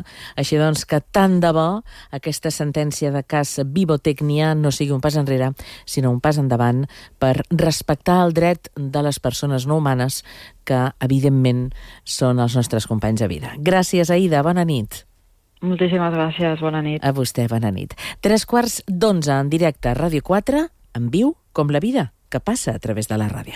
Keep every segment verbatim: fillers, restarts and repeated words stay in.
Així doncs que tant de bo aquesta sentència de cas Vivotècnia no sigui un pas enrere, sinó un pas endavant per respectar el dret de les persones no humanes que, evidentment, són els nostres companys de vida. Gràcies, Aïda. Bona nit. Moltíssimes gràcies. Bona nit. A vostè, bona nit. Tres quarts d'onze en directe a Ràdio quatre, en viu com la vida que passa a través de la ràdio.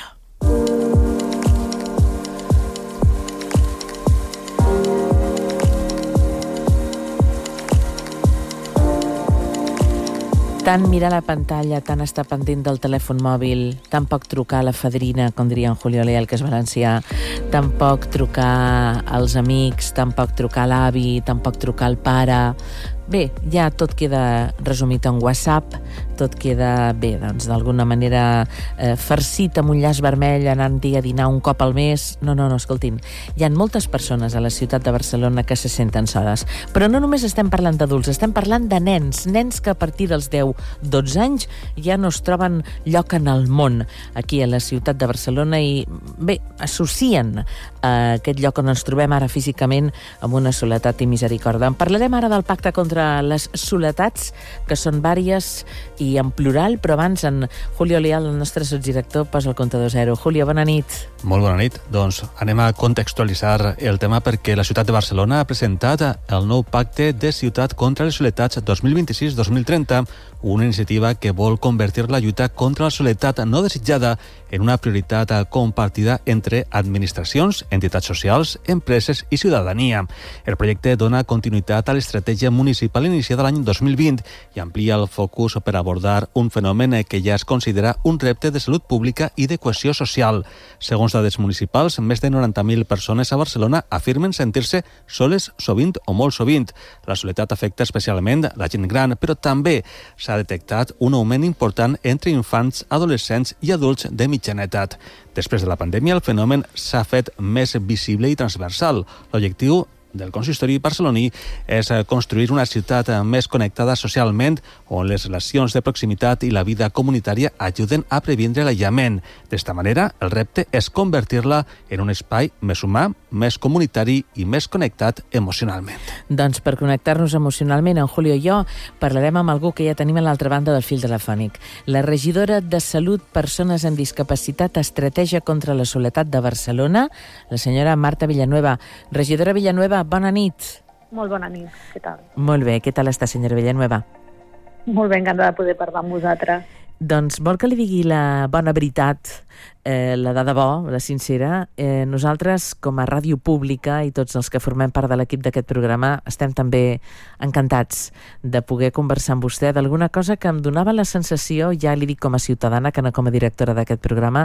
Tant mirar la pantalla, tant estar pendent del telèfon mòbil, tan poc trucar a la fadrina, com diria en Julio Leal, que és valencià, tan poc trucar als amics, tan poc trucar a l'avi, tan poc trucar al pare. Bé, ja tot queda resumit en WhatsApp, tot queda, bé, doncs, d'alguna manera eh, farcit amb un llaç vermell, anant-hi a dinar un cop al mes. No, no, no, escoltin, hi ha moltes persones a la ciutat de Barcelona que se senten soles. Però no només estem parlant d'adults, estem parlant de nens, nens que a partir dels deu dotze anys ja no es troben lloc en el món aquí a la ciutat de Barcelona i, bé, associen eh, aquest lloc on ens trobem ara físicament amb una soledat i misericòrdia. En parlarem ara del pacte contra les soletats, que són vàries i en plural, però abans en Julio Leal, el nostre sotsdirector, posa el comptador zero. Julio, bona nit. Molt bona nit. Doncs anem a contextualitzar el tema perquè la ciutat de Barcelona ha presentat el nou pacte de ciutat contra les soletats dos mil vint-i-sis dos mil trenta, una iniciativa que vol convertir la lluita contra la soledat no desitjada en una prioritat compartida entre administracions, entitats socials, empreses i ciutadania. El projecte dona continuïtat a l'estratègia municipal iniciada l'any dos mil vint i amplia el focus per abordar un fenomen que ja es considera un repte de salut pública i de cohesió social. Segons dades municipals, més de noranta mil persones a Barcelona afirmen sentir-se soles sovint o molt sovint. La soledat afecta especialment la gent gran, però també s'ha detectat un augment important entre infants, adolescents i adults de mitjana edat. Després de la pandèmia, el fenomen s'ha fet més visible i transversal. L'objectiu del consistori barceloní és construir una ciutat més connectada socialment, on les relacions de proximitat i la vida comunitària ajuden a previndre l'aïllament. D'esta manera, el repte és convertir-la en un espai més humà, més comunitari i més connectat emocionalment. Doncs per connectar-nos emocionalment, en Julio i jo parlarem amb algú que ja tenim a l'altra banda del fil telefònic. La regidora de Salut, Persones amb Discapacitat, Estratègia contra la Soledat de Barcelona, la senyora Marta Villanueva. Regidora Villanueva, bona nit. Molt bona nit, què tal? Molt bé, què tal està, senyora Villanueva? Molt bé, encantada de poder parlar amb vosaltres. Doncs vol que li digui la bona veritat, eh, la de debò, la sincera. Eh, nosaltres, com a ràdio pública i tots els que formem part de l'equip d'aquest programa, estem també encantats de poder conversar amb vostè d'alguna cosa que em donava la sensació, ja li dic com a ciutadana, que no com a directora d'aquest programa,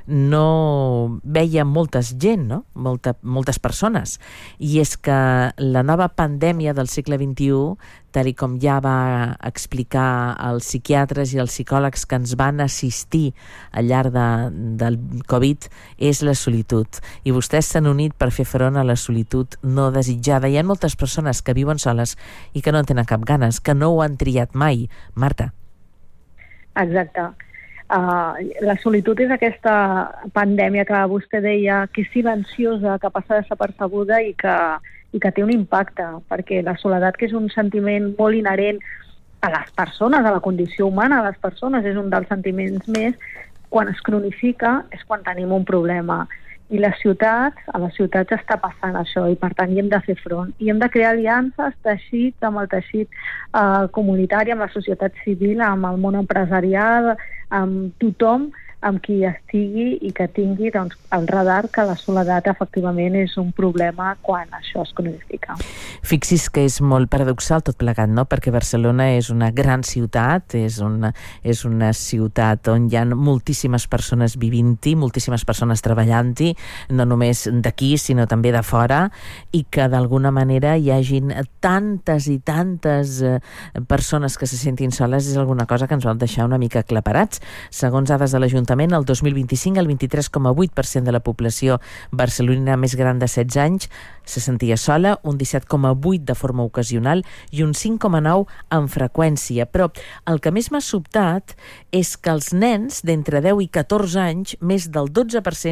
no veia molta gent, no? Molta, moltes persones. I és que la nova pandèmia del segle vint-i-u, tal i com ja va explicar els psiquiatres i els psicòlegs que ens van assistir al llarg de, del Covid, és la solitud. I vostès s'han unit per fer front a la solitud no desitjada. Hi ha moltes persones que viuen soles i que no en tenen cap ganes, que no ho han triat mai. Marta. Exacte. Uh, la solitud és aquesta pandèmia que vostè deia, que és silenciosa, que passa desapercebuda i que i que té un impacte, perquè la soledat, que és un sentiment molt inherent a les persones, a la condició humana de les persones, és un dels sentiments més, quan es cronifica és quan tenim un problema. I les ciutats, a les ciutats està passant això, i per tant hi hem de fer front. I hem de crear aliances, teixits, amb el teixit eh, comunitari, amb la societat civil, amb el món empresarial, amb tothom, amb qui estigui i que tingui doncs, el radar que la soledat efectivament és un problema quan això es cronifica. Fixis que és molt paradoxal tot plegat, no? Perquè Barcelona és una gran ciutat, és una, és una ciutat on hi ha moltíssimes persones vivint-hi, moltíssimes persones treballant-hi, no només d'aquí, sinó també de fora, i que d'alguna manera hi hagin tantes i tantes eh, persones que se sentin soles és alguna cosa que ens vol deixar una mica aclaparats. Segons dades de l'Ajuntament, el dos mil vint-i-cinc, el vint-i-tres coma vuit per cent de la població barcelonina més gran de setze anys se sentia sola, un disset coma vuit de forma ocasional i un cinc coma nou en freqüència. Però el que més m'ha sobtat és que els nens d'entre deu i catorze anys, més del dotze per cent,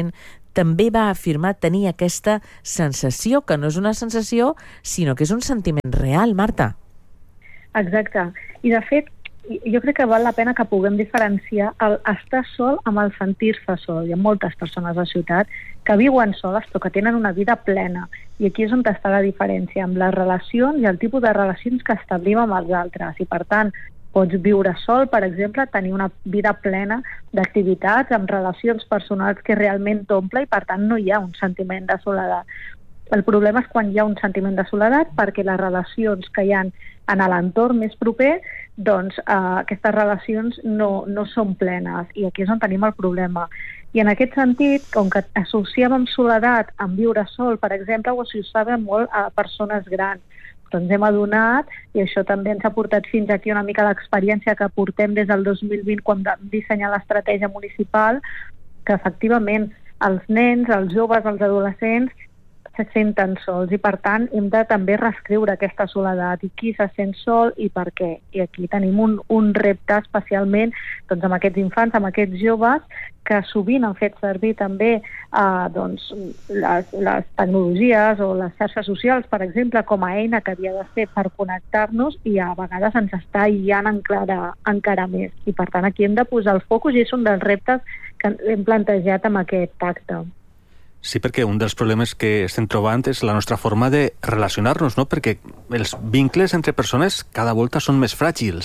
també va afirmar tenir aquesta sensació, que no és una sensació, sinó que és un sentiment real, Marta. Exacte. I, de fet, jo crec que val la pena que puguem diferenciar el estar sol amb el sentir-se sol. Hi ha moltes persones a la ciutat que viuen soles però que tenen una vida plena. I aquí és on està la diferència, amb les relacions i el tipus de relacions que establim amb els altres. I, per tant, pots viure sol, per exemple, tenir una vida plena d'activitats, amb relacions personals que realment t'omple i, per tant, no hi ha un sentiment de soledat. El problema és quan hi ha un sentiment de soledat perquè les relacions que hi ha en l'entorn més proper, doncs eh, aquestes relacions no, no són plenes i aquí és on tenim el problema. I en aquest sentit, com que associem amb soledat, amb viure sol, per exemple, ho associàvem molt a persones grans. Però ens hem adonat, i això també ens ha portat fins aquí una mica l'experiència que portem des del dos mil vint quan vam dissenyar l'estratègia municipal, que efectivament els nens, els joves, els adolescents se senten sols i, per tant, hem de també reescriure aquesta soledat i qui se sent sol i per què. I aquí tenim un, un repte especialment doncs, amb aquests infants, amb aquests joves, que sovint han fet servir també eh, doncs, les, les tecnologies o les xarxes socials, per exemple, com a eina que havia de ser per connectar-nos i a vegades ens està aïllant encara, encara més. I, per tant, aquí hem de posar el focus i és un dels reptes que hem plantejat amb aquest pacte. Sí, perquè un dels problemes que estem trobant és la nostra forma de relacionar-nos, no? Perquè els vincles entre persones cada volta són més fràgils.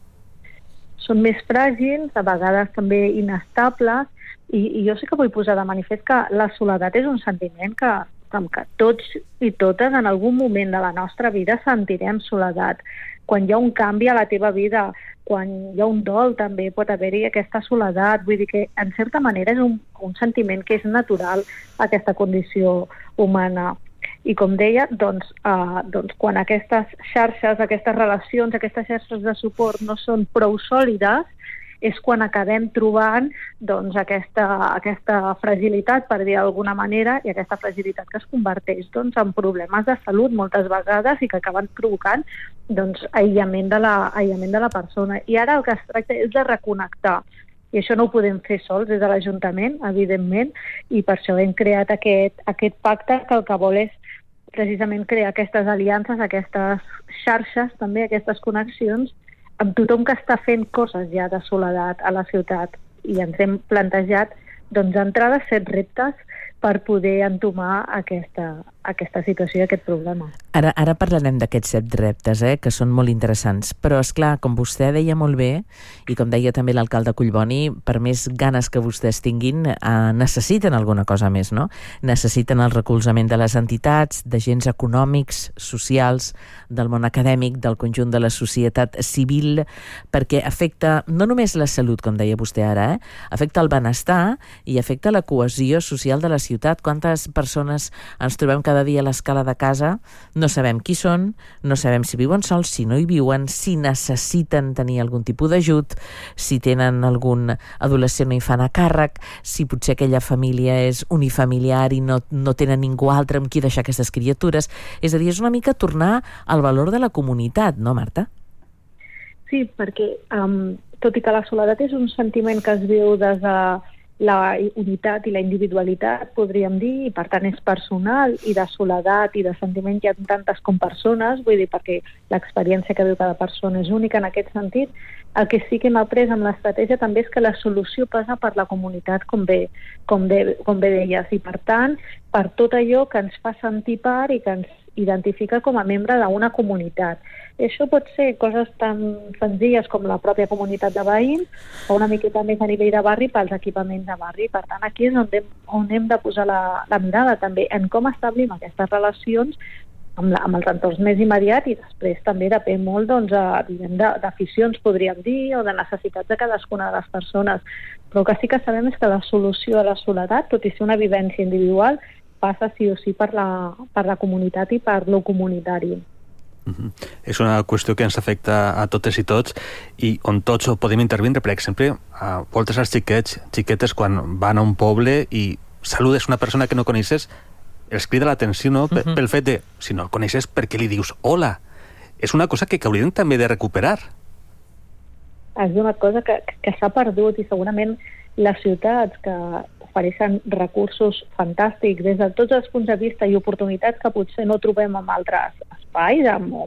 Són més fràgils, a vegades també inestables, i, i jo sí que vull posar de manifest que la soledat és un sentiment que, que tots i totes en algun moment de la nostra vida sentirem soledat. Quan hi ha un canvi a la teva vida, quan hi ha un dol també pot haver-hi aquesta soledat, vull dir que en certa manera és un, un sentiment que és natural a aquesta condició humana. I com deia, doncs, eh, doncs quan aquestes xarxes, aquestes relacions, aquestes xarxes de suport no són prou sòlides, és quan acabem trobant doncs, aquesta, aquesta fragilitat, per dir d'alguna manera, i aquesta fragilitat que es converteix doncs, en problemes de salut moltes vegades i que acaben provocant doncs, aïllament, de la, aïllament de la persona. I ara el que es tracta és de reconnectar. I això no ho podem fer sols des de l'Ajuntament, evidentment, i per això hem creat aquest, aquest pacte que el que vol és precisament crear aquestes aliances, aquestes xarxes, també aquestes connexions, amb tothom que està fent coses ja de soledat a la ciutat. I ens hem plantejat, doncs, d'entrada, set reptes per poder entomar aquesta, aquesta situació i aquest problema. Ara, ara parlarem d'aquests set reptes, eh, que són molt interessants, però, és clar, com vostè deia molt bé, i com deia també l'alcalde Collboni, per més ganes que vostès tinguin, eh, necessiten alguna cosa més, no? Necessiten el recolzament de les entitats, d'agents econòmics, socials, del món acadèmic, del conjunt de la societat civil, perquè afecta no només la salut, com deia vostè ara, eh? Afecta el benestar i afecta la cohesió social de la ciutat. Quantes persones ens trobem cada dia a l'escala de casa, no sabem qui són, no sabem si viuen sols, si no hi viuen, si necessiten tenir algun tipus d'ajut, si tenen algun adolescent o infant a càrrec, si potser aquella família és unifamiliar i no, no tenen ningú altre amb qui deixar aquestes criatures. És a dir, és una mica tornar al valor de la comunitat, no, Marta? Sí, perquè um, tot i que la soledat és un sentiment que es viu des de la unitat i la individualitat, podríem dir, i per tant és personal, i de soledat i de sentiment hi ha tantes com persones, vull dir, perquè l'experiència que viu cada persona és única en aquest sentit. El que sí que hem après amb l'estratègia també és que la solució passa per la comunitat, com bé, com bé, com bé deies, i per tant, per tot allò que ens fa sentir part i que ens identifica com a membre d'una comunitat. I això pot ser coses tan senzilles com la pròpia comunitat de veïns o una miqueta més a nivell de barri pels equipaments de barri. Per tant, aquí és on hem, on hem de posar la, la mirada també en com establim aquestes relacions amb, la, amb els entorns més immediats i després també depèn molt doncs, d'aficions, podríem dir, o de necessitats de cadascuna de les persones. Però el que sí que sabem és que la solució a la soledat, tot i ser una vivència individual, passa sí o sí per la, per la comunitat i per lo comunitari. Uh-huh. És una qüestió que ens afecta a totes i tots i on tots podem intervindre. Per exemple, a voltes els xiquets, xiquetes quan van a un poble i saludes una persona que no coneixes, els crida l'atenció, no? Uh-huh. Pel fet de, si no el coneixes, per què li dius hola? És una cosa que hauríem també de recuperar. És una cosa que, que s'ha perdut i segurament les ciutats que ofereixen recursos fantàstics des de tots els punts de vista i oportunitats que potser no trobem en altres espais, amb